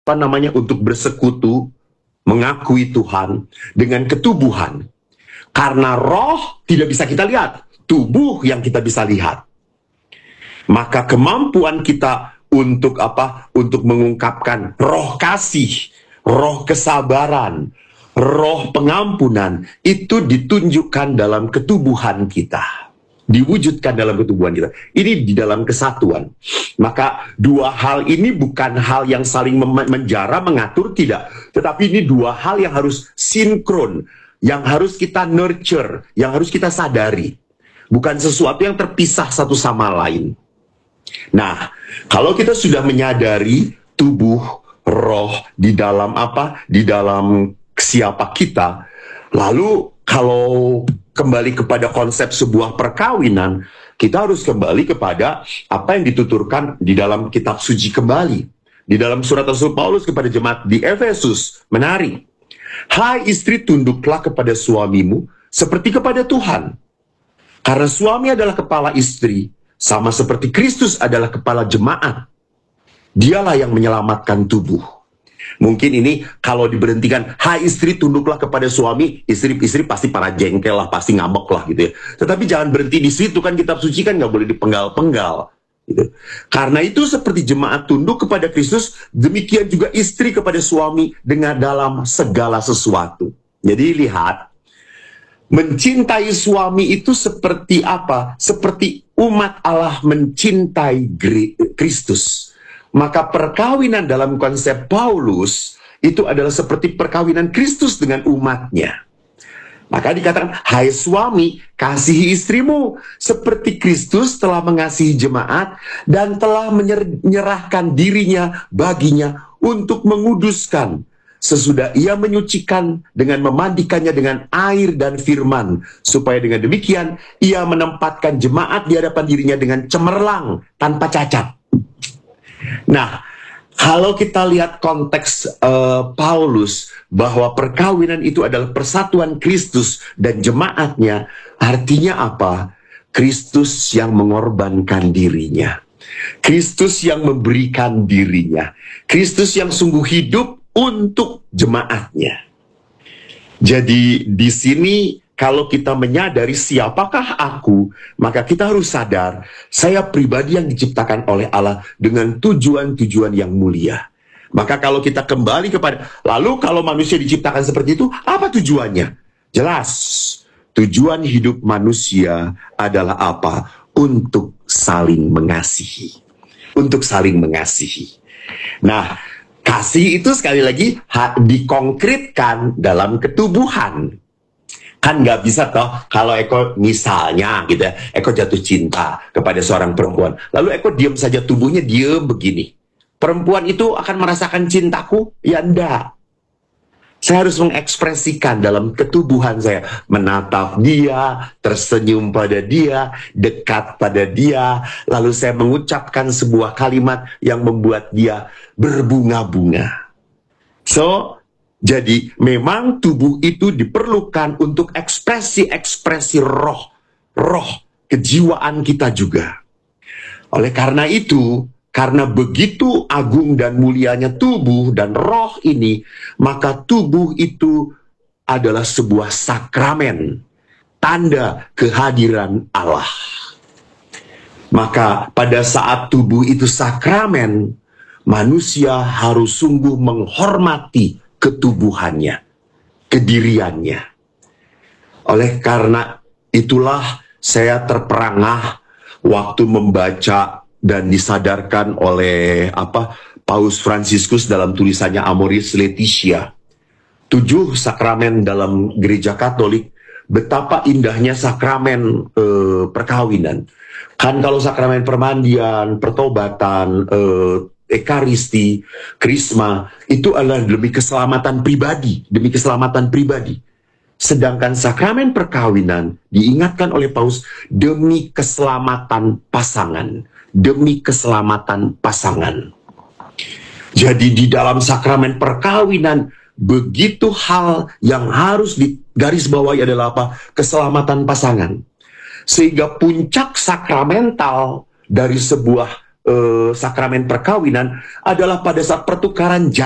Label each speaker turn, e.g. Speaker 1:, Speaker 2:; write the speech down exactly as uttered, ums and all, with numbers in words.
Speaker 1: apa namanya untuk bersekutu, mengakui Tuhan dengan ketubuhan. Karena roh tidak bisa kita lihat, tubuh yang kita bisa lihat. Maka kemampuan kita untuk apa? Untuk mengungkapkan roh kasih, roh kesabaran, roh pengampunan, itu ditunjukkan dalam ketubuhan kita. Diwujudkan dalam ketubuhan kita. Ini di dalam kesatuan. Maka dua hal ini bukan hal yang saling menjara, mengatur, tidak. Tetapi ini dua hal yang harus sinkron, yang harus kita nurture, yang harus kita sadari. Bukan sesuatu yang terpisah satu sama lain. Nah, kalau kita sudah menyadari tubuh, roh di dalam apa? Di dalam siapa kita, lalu kalau kembali kepada konsep sebuah perkawinan, kita harus kembali kepada apa yang dituturkan di dalam kitab suci kembali. Di dalam surat Rasul Paulus kepada jemaat di Efesus, menarik. Hai istri, tunduklah kepada suamimu seperti kepada Tuhan. Karena suami adalah kepala istri, sama seperti Kristus adalah kepala jemaat. Dialah yang menyelamatkan tubuh. Mungkin ini kalau diberhentikan, hai istri tunduklah kepada suami, istri-istri pasti para jengkel lah, pasti ngambek lah gitu ya. Tetapi jangan berhenti di situ, kan kitab suci kan nggak boleh dipenggal-penggal. Gitu. Karena itu seperti jemaat tunduk kepada Kristus, demikian juga istri kepada suami dengan dalam segala sesuatu. Jadi lihat, mencintai suami itu seperti apa? Seperti umat Allah mencintai Kristus. Maka perkawinan dalam konsep Paulus itu adalah seperti perkawinan Kristus dengan umatnya. Maka dikatakan, hai suami, kasihi istrimu seperti Kristus telah mengasihi jemaat dan telah menyerahkan dirinya baginya untuk menguduskan. Sesudah ia menyucikan dengan memandikannya dengan air dan firman, supaya dengan demikian ia menempatkan jemaat di hadapan dirinya dengan cemerlang tanpa cacat. Nah, kalau kita lihat konteks uh, Paulus bahwa perkawinan itu adalah persatuan Kristus dan jemaatnya, artinya apa? Kristus yang mengorbankan dirinya, Kristus yang memberikan dirinya, Kristus yang sungguh hidup untuk jemaatnya. Jadi di sini kalau kita menyadari siapakah aku, maka kita harus sadar, saya pribadi yang diciptakan oleh Allah dengan tujuan-tujuan yang mulia. Maka kalau kita kembali kepada, lalu kalau manusia diciptakan seperti itu, apa tujuannya? Jelas, tujuan hidup manusia adalah apa? Untuk saling mengasihi. Untuk saling mengasihi. Nah, kasih itu sekali lagi dikonkretkan dalam ketubuhan. Kan nggak bisa toh kalau Eko misalnya gitu ya, Eko jatuh cinta kepada seorang perempuan, lalu Eko diam saja, tubuhnya diam begini. Perempuan itu akan merasakan cintaku? Ya enggak. Saya harus mengekspresikan dalam ketubuhan saya, menatap dia, tersenyum pada dia, dekat pada dia, lalu saya mengucapkan sebuah kalimat yang membuat dia berbunga-bunga. So, jadi memang tubuh itu diperlukan untuk ekspresi-ekspresi roh, roh, kejiwaan kita juga. Oleh karena itu, karena begitu agung dan mulianya tubuh dan roh ini, maka tubuh itu adalah sebuah sakramen, tanda kehadiran Allah. Maka pada saat tubuh itu sakramen, manusia harus sungguh menghormati ketubuhannya, kediriannya. Oleh karena itulah saya terperangah waktu membaca dan disadarkan oleh apa Paus Fransiskus dalam tulisannya Amoris Laetitia, tujuh sakramen dalam gereja Katolik, betapa indahnya sakramen eh, perkawinan. Kan kalau sakramen permandian, pertobatan, eh, Ekaristi, Krisma, itu adalah demi keselamatan pribadi, demi keselamatan pribadi. Sedangkan sakramen perkawinan diingatkan oleh Paus demi keselamatan pasangan, demi keselamatan pasangan. Jadi di dalam sakramen perkawinan begitu hal yang harus digarisbawahi adalah apa? Keselamatan pasangan. Sehingga puncak sakramental dari sebuah Uh, sakramen perkawinan adalah pada saat pertukaran jasa.